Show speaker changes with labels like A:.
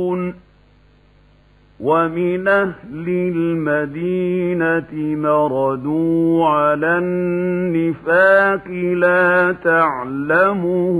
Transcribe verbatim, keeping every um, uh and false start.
A: ومن أهل المدينة مردوا على النفاق لا تعلمهم